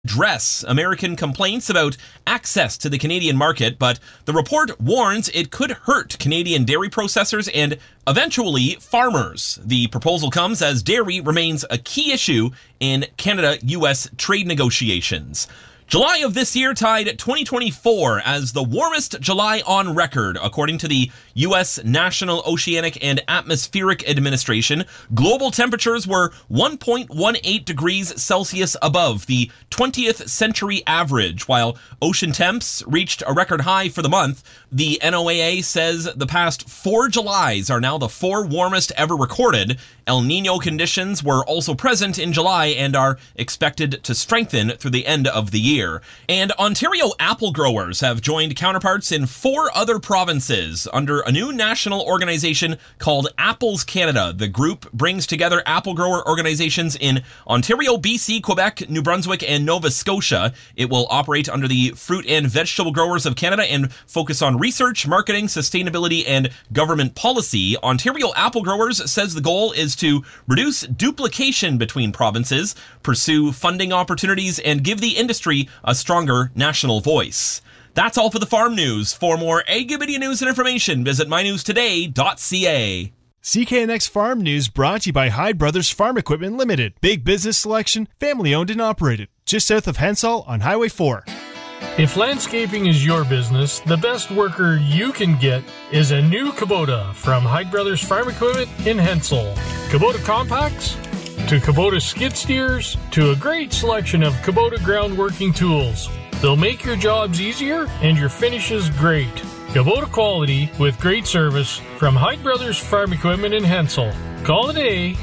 address American complaints about access to the Canadian market, but the report warns it could hurt Canadian dairy processors and eventually farmers. The proposal comes as dairy remains a key issue in Canada-US trade negotiations. July of this year tied 2024 as the warmest July on record, according to the U.S. National Oceanic and Atmospheric Administration. Global temperatures were 1.18 degrees Celsius above the 20th century average, while ocean temps reached a record high for the month. The NOAA says the past 4 Julys are now the 4 warmest ever recorded. El Nino conditions were also present in July and are expected to strengthen through the end of the year. And Ontario apple growers have joined counterparts in 4 other provinces under a new national organization called Apples Canada. The group brings together apple grower organizations in Ontario, BC, Quebec, New Brunswick, and Nova Scotia. It will operate under the Fruit and Vegetable Growers of Canada and focus on research, marketing, sustainability, and government policy. Ontario Apple Growers says the goal is to reduce duplication between provinces, pursue funding opportunities, and give the industry a stronger national voice. That's all for the farm news. For more Agribidia news and information, visit mynewstoday.ca. CKNX Farm News brought to you by Hyde Brothers Farm Equipment Limited. Big business selection, family owned and operated. Just south of Hensall on Highway 4. If landscaping is your business, the best worker you can get is a new Kubota from Hyde Brothers Farm Equipment in Hensall. Kubota compacts to Kubota skid steers to a great selection of Kubota ground working tools. They'll make your jobs easier and your finishes great. Kubota quality with great service from Hyde Brothers Farm Equipment in Hensall. Call today,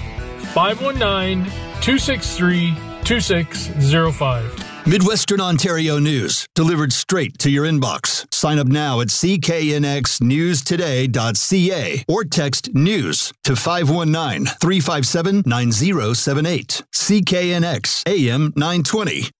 519-263-2605. Midwestern Ontario news, delivered straight to your inbox. Sign up now at cknxnewstoday.ca or text NEWS to 519-357-9078. CKNX AM 920.